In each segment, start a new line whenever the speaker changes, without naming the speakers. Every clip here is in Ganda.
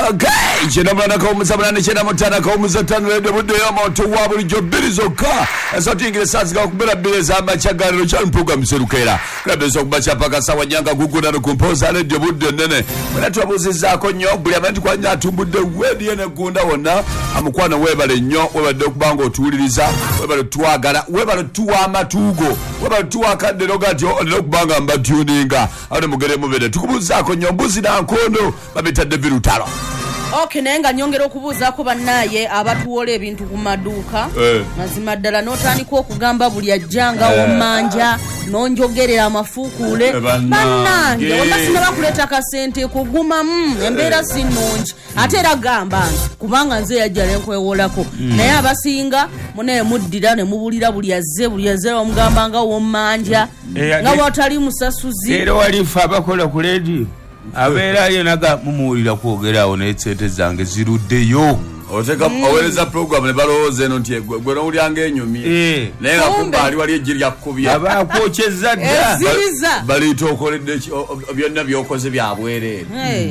Okay, chenamana ko musabana chenamutana ko musatana radio budde yamonto wabuli jobirizoka asotingire saziga okubera bileza amachagaliro champuga mserukera krabezo kubacha paka sawa nyanga guguna no composer radio budde nene mwanatwabuziza ko nyo buli abantu kwanya atumbudde wedi ene gunda wonna amukwana webale nyo webadde kubanga otuliriza webale twagala webale tuwa amatugo webale tuwa kadero gatyo okubanga mbatuninga ane mugere mubede tukubuza ko nyo mbuzi na nkondo babitadde birutalo.
Okay, nenga nyongera okubuuza ko bannaye abatuwola ebintu ku maduuka mazima ddala n'otandika okugamba buli ajjanga omanja n'onjogerera amafuukuule bannange wonna sinaba kuleeta kasente kugumamu embeera sinnungi ate era gamba kubanga nze yajja nenkwewolako naye abasinga munaye muddira ne mubulira buli azze omugamba nga womanja nga watali musasuzi
era walifa abakola ku leediyo abeera yenaga mumuwulira kwogerawo n'etsente zange ziruddeyo
oteka aweleza program ne balowooza eno nti gwe n'olyanga enyumi naye nga kumba ali wali ejjiri lyakubya
abakwokyeza dda
baliita okoledde byonna byokoze byabwereere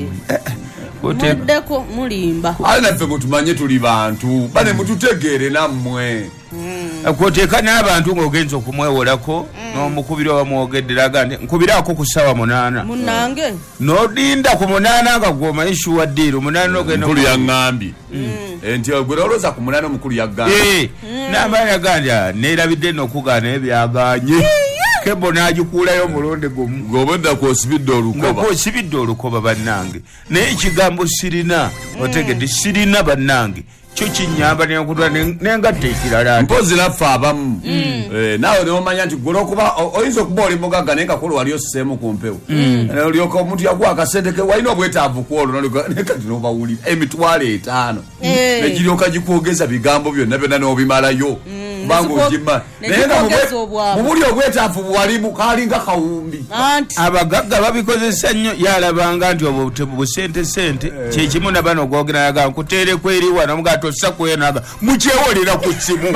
mweddeko mulimba
ale naffe mutumanye tuli bantu bane mututegeere nammwe
kwoteeka n'abantu ng'ogenza okumwewolako n'omukubira wamwogedderaga nti nkubiraako ku ssaawa 8
munange
n'odinda ku 8 nga gwomanyi shuwa ddiiro 8 n'ogenda
mukulu yaŋŋambye nti gwe olowooza ku 8 omukulu yaggambye
n'amaanyi agandya neerabidde n'okugaana ebyaganye kebo n'agikuulayo omulundi gumu
ng'obedda kwosibidde olukoba
kwosibidde olukoba bannange naye ekigambo sirina otegedde sirina bannange kyo kinyamba nekutwa nengatta ekirala
mpozi naffe abamu naawe neomanya nti gwe okuba oyinza okuba oli mugagga naye kakulu wali osseemu ku mpewo olyoka omuntu yakuwa akasente ke walina obwetaavu kwolwo nekati nobawulira emitwalo 5 negiryoka gikwogeza bigambo byonna byonna n'obimalayo kubanga ogima naye nga mubuli obwetaavu bwalimu kaalinga kawumbi
abagagga babikozesa nnyo yalabanga nti obwo busente kyekimu nabano ogwogeraga nkuteereku eriwa namugato sakwenaga mukyewolera ku ssimu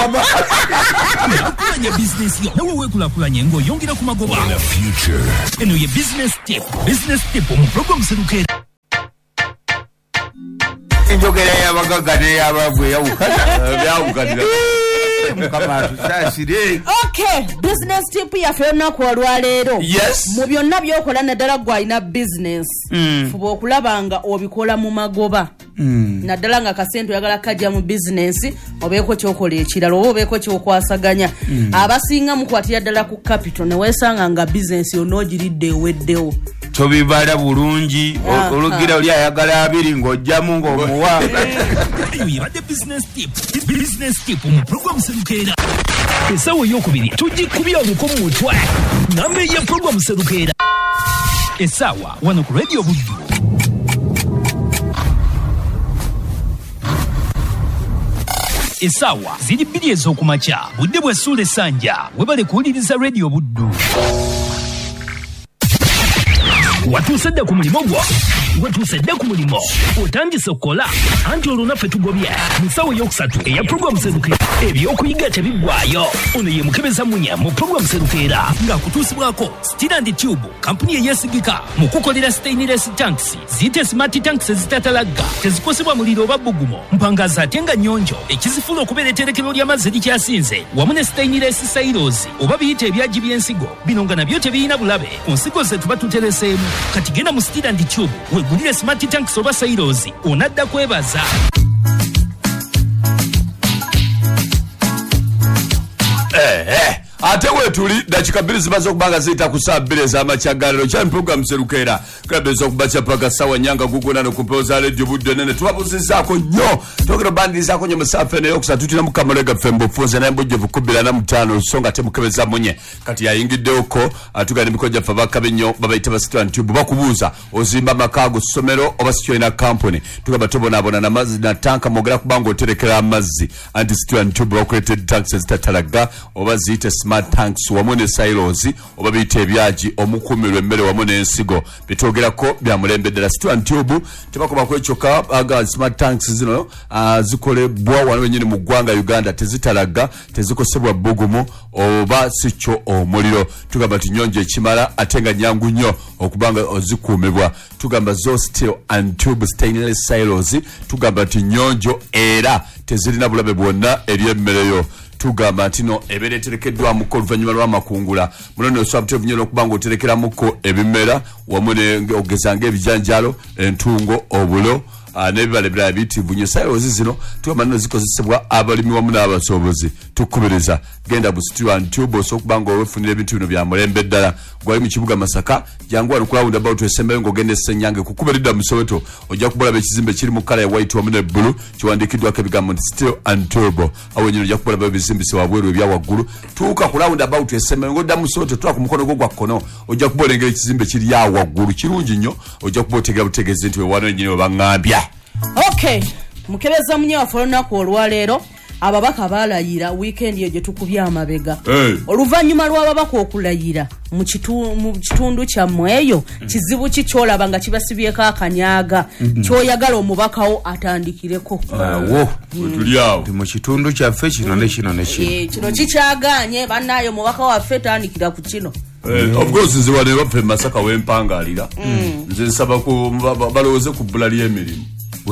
kulanya bizinesi yo nawe weekulakulanye ng'oyongera ku magoba eno ye business tip mu program Serukera
enjogera y'abagagga n'ey'abavu
byawukanira
Okay, business tip yaffe olunaku olwaleero mu byonna byokola naddala gwalina business fuba okulaba nga obikola mu magoba naddala nga kasente oyagala kajja mu business obeeko kyokola ekirala oba obeeko kyokwasaganya abasinga mukwatira ddala ku capital ne weesanga nga business yonna ogiridde eweddewo
tobibala bulungi olugira oli ayagala 2 ng'ojjamu ng'omuwa
yabadde business tip mu program Serukera esawa ey'okubiri tugikubya omukomu mutwe namba ya program Serukera esawa wano ku radio Buddu esawa ziri 2 ez'okumakya budde bw'essuula essanja webale kuwuliriza radio Buddu watuusedde ku mulimo gwo watuusedde ku mulimo otandise okukola anti olwo naffe tugobye mu ssaawa ey'okusatu eya puroguramu Serukera ebyokuyiga tebiggwaayo ono ye mukebeza munya mu puroguramu Serukera ng'akutuusibwako Steel and Tube kampuni eyeesigika mu kukolera stainless tanks ziyite smart tanks ezitatalagga tezikosebwa muliro oba bbugumo mpangaza ate nga nnyonjo ekizifula okubeera etterekero ly'amazzi likyasinze wamu ne stainless silos oba biyite ebyagi by'ensigo bino nga nabyo tebiyina bulabe ku nsigo ze tuba tutereseemu kati genda mu Steel and Tube wegulire smart tanks oba silos onadda kwebaza
ate wetuli dakika 2 zimaze okubanga ziyita ku ssaawa 2 ez'amakyagaliro kya program Serukera kulabiriza okubaca paka ssaawa nyanga guguna nokumpeoza radio Buddu nene tubabuzizaako nnyo twogera obandirizaako nnyo mu ssaawa ffene ey'okusatu tulina mukamalo gaffe mbufunze naye mbujjevu 25 so nga temukebeza munye kati yayingiddeoko atugana emikono gyaffe abakabe nnyo babayita ba Steel and Tube bakubuuza ozimba amaka go ssomero oba sikyoyina kampuni tugamba tobonaabona n'amazzi na tanka mwogera kubanga oterekera amazzi anti Steel and Tube bakuleetedde tanks ezitatalaga oba ziyite smart tanks wamu ne silos oba biyite ebyaji omukumirwa emmere wamu n'ensigo bitwogerako bya mulembe ddala situ antube tebakoba kwekyoka aga smart tanks zino zikolebwa wano wenyini mu ggwanga Uganda tezitalaga tezikosebwa bugumu oba sicho omuliro tugamba tinyonje ekimala atenga nyangu nnyo okubanga ozikuumibwa tugamba zo steel and tube stainless silos tugamba tinyonjo era tezirina bulabe bwonna eri emmere tugamba ntino ebereterekeddwa muko oluvanyuma lw'amakungula muno osabute bunyero okubanga oterekera muko ebimera wamune ogezanga ebijanjalo entungo obulo n'ebibala ebirala biyitirivu nnyo silos zino tugamba nno zikozesebwa abalimi wamu n'abasobozi tukubiriza genda bu steel and tube osokubanga owefunira ebintu bino bya mulembe ddala gwali mu kibuga Masaka jangu wano ku roundabout esembeyo ng'ogenda Ssenyange kukubiridda mu Soweto ojja kubulaba ekizimbe kiri mu kala ya white wamu ne blue kiwandiikiddwako ebigambo nti steel and tube awo nyino ojja kubulaba ebizimbise wabweru ebya waggulu tuuka ku roundabout esembeyo ng'odda mu Soweto tula ku mukono gwo gwa kkono ojja kuba olengera ekizimbe kiri ya waggulu kirungi nnyo ojja kuba otegera butegeezi nti wewano nyini webaŋŋambya.
Okay, mukebeza munyafu olunaku olwaleero ababaka balayira weekend eyo gye tukubya amabega oluvannyuma lw'ababaka okulayira mu kitundu kyammwe eyo kizibu ki kyolaba nga kibasibyeko akanyaga kyoyagala omubakawo atandikireko
tuli awo
mu kitundu kyaffe kino ne kino ne kino
kino kikyaganye bannaayo omubaka waffe tandikira ku kino
of course nze wane baffe Masaka wempangalira nze nsaba balowooze ku bbula ly'emirimu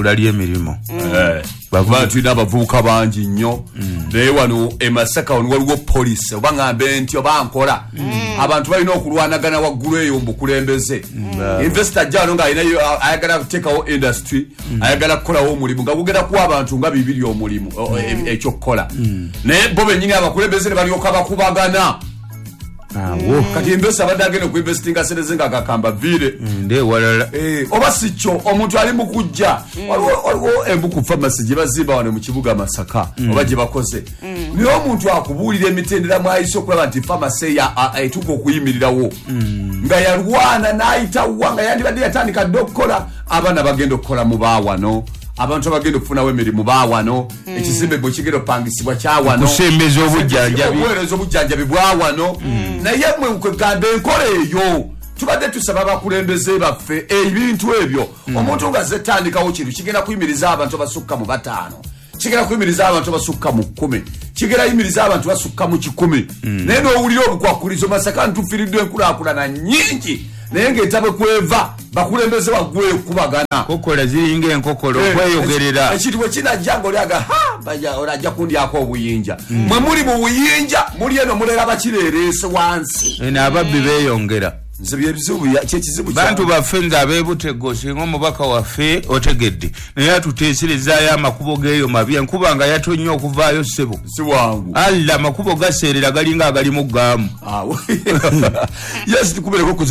bavuga tulina abavubuka bangi nnyo naye wano Masaka wano waliwo poliisi oba ngambe nti oba nkola abantu balina okulwanagana waggulu eyo mbukulembeze investor ajja wano ng'alina ayagala kuteekawo industry ayagala kukolawo omulimu nga gugenda kuwa abantu nga bibiri omulimu ekyokukola naye bo bennyini abakulembeze ne balyoka bakubagana kati investor abadde agenda okuinvestinga sente ze nga gakamba vire
walala
oba sikyo omuntu ali mu kujja waliwo embuku pharmacy gye bazimba wano mu kibuga Masaka oba gye bakoze naye omuntu akubuulira emitendera mwayise okulaba nti pharmacy etuuka okuyimirirawo nga yalwana n'ayitawa nga yandibadde yatandika dde okukola abaana bagenda okukola mu baawano abantu abagenda okufunawo emirimu baawano ekizimbe bwe kigenda opangisibwa kyawano
kusembeza obujjanjabi
obuweereza obujjanjabi bwawano naye mwe kwegamba enkola eyo tubadde tusaba abakulembeze baffe ebintu ebyo omuntu nga zetandikawo kintu kigenda kuyimiriza abantu abasukka mu 5 kigenda kuyimiriza abantu abasukka mu 10 kigenda yimiriza abantu basukka mu 10 naye n'owulira obukwakulizo Masaka ntufiiriddwa enkulaakulana nnyingi naye ng'etabe kweva bakulembeze waggulu ekubagana
kokola ziringa enkokolo kweyogerera
ekintu bwe kinajja ng'olyaga olajja kundyako obuyinja mwe muli mu buyinja muli eno mulera bakireereese wansi
n'ababbi beeyongera
nze byebizibu kyekizibu
bantu baffe nze abeebutego singa omubaka waffe otegedde naye atuteeserezaayo amakubo geeyo mabi enkuba nga yatonnya okuvaayo ssebo
si wangu
alla amakubo gaseerera galinga agalimu gaamu
yes tukubereko ku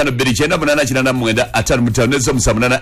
07529898 nezo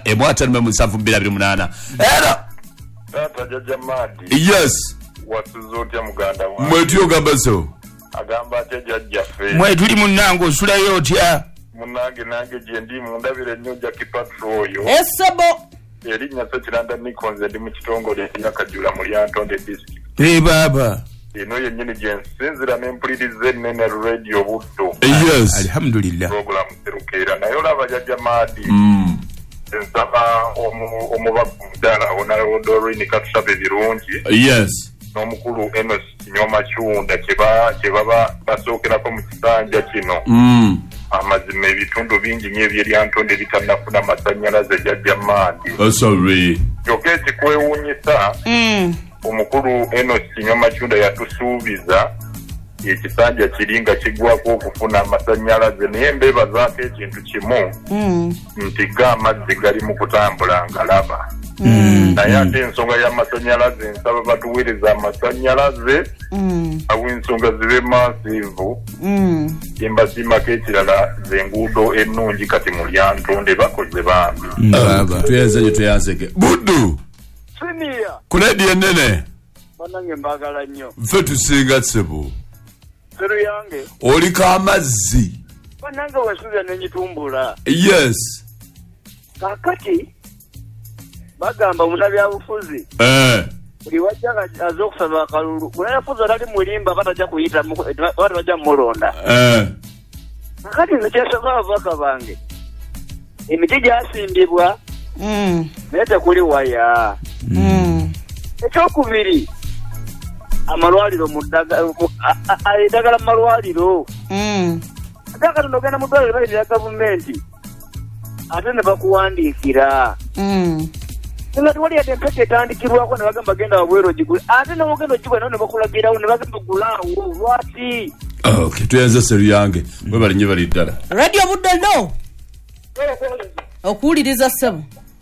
785 era
tata jaja madi
yes
watuzotya muganda wange
mwetyo gamba so
agamba ate jajja fe
mwe tuli munnange osulayo otya
munange nange gye ndi mundabire nnyo Jackie Patroyo
esebo
erinnya Sekiranda Nikonze ndi mu kitongole ekyakajula mu Lyantonde district
baba
eno yennyini gye nsinzira n'empuliriza ennene radio Buddo
yes
alhamdulillah
program serukeera naye olaba jajja maadi nsaba omubaka omudaala Honorable Katusabe birungi
yes
n'omukulu Enos Kinyoma Kiwunda kye baba basookerako mu kisanja kino amazima ebitundu bingi nnyo eby'Eryantonde bitannafuna masannyalaze jajja maadi
sorry
kyokka ekikwewuunyisa omukulu Enos Kinyoma Kiwunda yatusuubiza ekisanja kiri nga kiggwako okufuna amasannyalaze naye mbeebazaako ekintu kimu nti amazzi gali mu kutambula ngalaba naye ate ensonga y'amasannyalaze nsaba batuweereza amasannyalaze awo ensonga zibe maasiivu embasiimako ekirala z'enguudo ennungi kati mu Lyantonde bakoze bambi
tuyanze gye tuyanzege Buddu
siniya
kuledi ennene
banange mbagala nnyo
ffe tusinga ssebo
seru yange
oliko amazzi
banange wasuuza n'enyitumbula
yes
kakati bagamba munabyabufuzi buli wajja aza okusaba akalulu kunayafuza tali mulimba batajja kuyita batajja mulonda kakati nekyasaba ababaka bange emiti gyasimbibwa naye tekuli waya ekyokubiri amalwaliro eddagala mu malwaliro ate akatondo ogenda mu ddwaliro bayitira gavumenti ate ne bakuwandiikira nga tiwali yadde empeka etandikirwako ne bagamba genda wabwera ogigula ate newogenda ogigula nawo ne bakulagirawo ne bagamba gulaawo lwaki
tuyenze seru yange bwe bali nnyo bali ddala
radio budde no okuwuliriza ssebo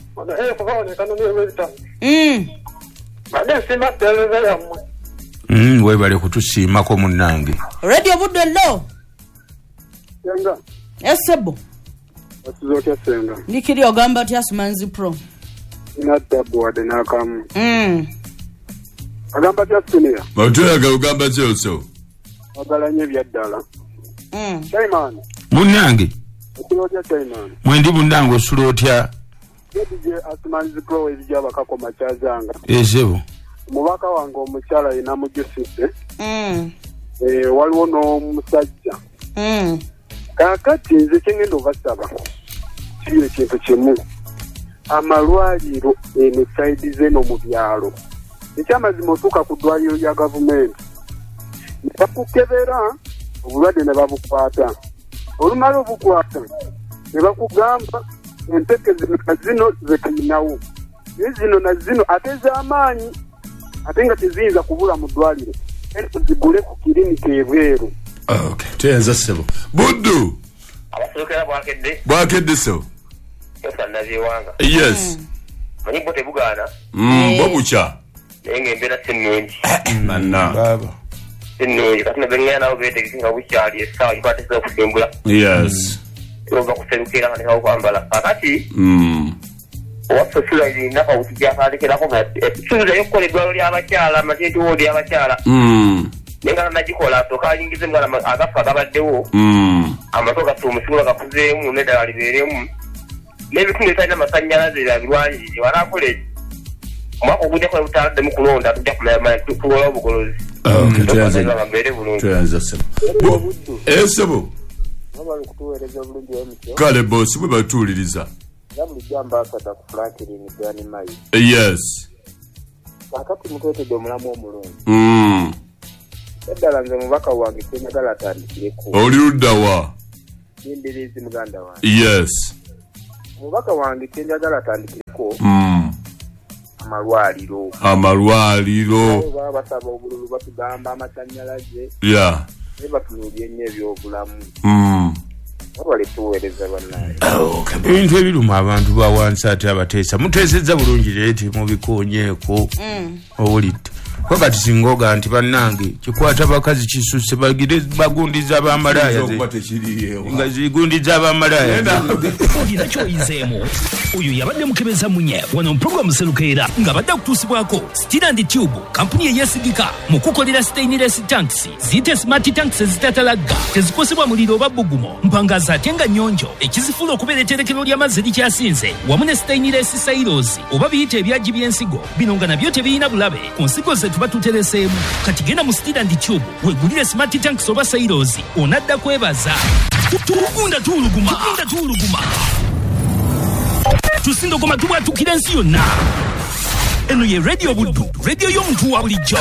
webale kutusiimako munnange
radio budde no esebo ndikiri ogamba tya Simanzi Pro
naddabu wadde n'akamu
agamba tya Senior matulaga ogamba kyoso
agala nnyo ebyaddala Simon
munnange
okulotya Simon
mwendi munnange osula otya
DJ Simanzi Pro ebijja bakakoma kyazanga
esebo
mubaka wange omukyala yina mujusise waliwo n'omusajja kakati nze kyengenda obasaba kiri ekintu kimu amalwaliro eno saidi zeno mu byalo ekyamazima otuuka ku ddwaliro lya gavumenti ne bakukebera obulwadde ne babukwata olumala obukwata ne bakugamba empeke zino zetulinawo naye zino na zino ate ez'amaanyi ate nga teziyinza kubula mu ddwaliro zigule ku kirinika ebweru
tuyenza ssebo buddu
abasolokera
bwakedde so yes
manyi bo tebugaana
bo bukya
naye ng'embeera sinnungi
manna
sinnungi kati nebeŋŋaya nabo beetegese nga bukyali essaawa gikwatesa okusimbula
yes
ova kuserukira nga nekawo kwambala kakati owaffe sula erina kawuti gyakalekerako nga suuzayo okukola eddwalo ly'abakyala matenti woodi y'abakyala naye nga nagikola asooka ayingize mwana agafa agabaddewo amato gatuumusigula gakuzeemu n'eddala libeeremu n'ebitundu ebitalina amasannyalaze birwanirire wanakola eki omwaka ogujjako butaladdemu kulonda tujja kumanya tuwola obugolozi mbeere bulungi
sebo kale bosi bwe batuwuliriza
bulijjo ambasada ku Franklin Gani Mayi
yes
kakati mutwetedde omulamu omulungi eddala nze mubaka wange kyenagala atandikireko
oli ludda wa
Mbirizi muganda wange
yes
mubaka wange kyenagala atandikireko
amalwaliro
baba basaba obululu batugamba amasannyalaze ne batunuulye nnyo ebyobulamu wabale tuweereza bannaye
ebintu ebiruma abantu bawansi ate abateesa muteesezza bulungi leeti mubikonyeeko owulidde wakati singoga nti bannange kikwata bakazi kisusse bagire bagundiza abamalaya nga zigundiza abamalaya
olina kyoyizeemu oyo yabadde mukebeza munye wano mu programu serukeera nga badde kutuusibwako Stirand Tube kampuni eyesigika mu kukolera stainless tanks ziyite smart tanks ezitatalagga tezikosebwa muliro oba bbugumo mpangaza ate nga nnyonjo ekizifula okubeera etterekero ly'amazzi likyasinze wamu ne stainless silos oba biyite ebyagi by'ensigo bino nga nabyo tebiyina bulabe ku nsigo ze tuba tutereseemu kati genda mu Stirand Tube wegulire smart tanks oba silos onadda kwebaza tugunda tuuluguma tusindogoma tubwatukira ensi yonna eno ye radio buddu radio y'omuntu wa bulijjo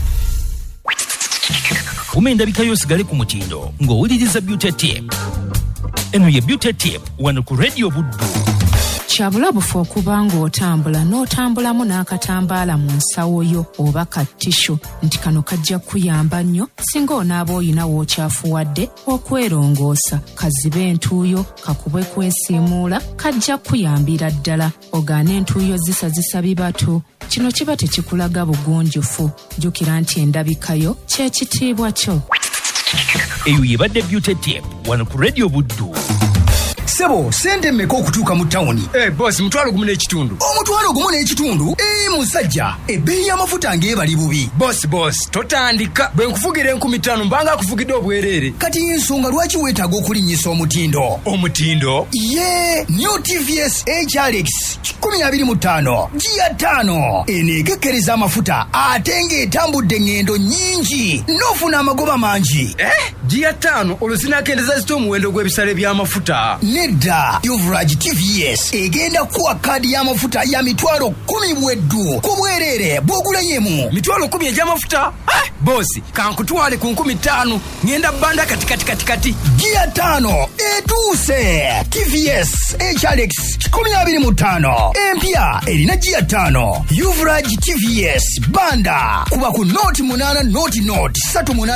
umendabika yosigale ku mutindo ng'owuliriza beauty tip eno ye beauty tip wano ku radio buddu
kyabulabufu okuba ng'otambula n'otambulamu n'akatambaala mu nsawo yo oba kattishu nti kano kajja kuyamba nnyo singa onaaba oyina w'okyafuwadde okwerongoosa kazibe entuuyo kakubwe kwesiimuula kajja kuyambira ddala ogaana entuuyo zisa bibatu kino kiba tekikulaga bugunjufu jjukira nti endabikayo ky'ekitiibwa kyo
eyo yebadde beauty tip wano ku radio buddu
Sebo, sente mmeka okutuuka mu tawuni?
Boss, mutwalo gumu n'ekitundu.
Omutwalo gumu n'ekitundu? Musajja, ebbeeyi y'amafuta ng'ebali bubi.
Boss, totandika. Bwe nkufugira 5000 mbanga akufugidde obwereere.
Kati ensonga lwaki weetaaga okulinnyisa omutindo?
Omutindo?
New TVS HRX 2025 Gia 5 eneekekkereza amafuta ate ng'etambudde ngendo nnyingi n'ofuna amagoba mangi.
Gia 5 olwo sinaakendeza zita omuwendo gw'ebisale by'amafuta.
Nedda, Yuvraj TVS egenda kuwa kaadi y'amafuta ya mitwalo 10 bweddu ku bwereere bw'ogulayo
mitwalo 10 egy'amafuta. Bosi, kankutwale ku 5000 ngenda banda kati.
Gia 5 etuuse. TVS HRX 2025 empya erina Gia 5. Yuvraj TVS banda kuba ku Note 8 Note 38